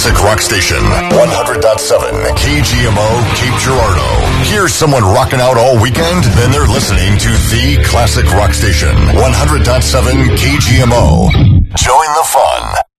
Classic Rock Station, 100.7 KGMO, Cape Girardeau. Here's someone rocking out all weekend? Then they're listening to the Classic Rock Station, 100.7 KGMO. Join the fun.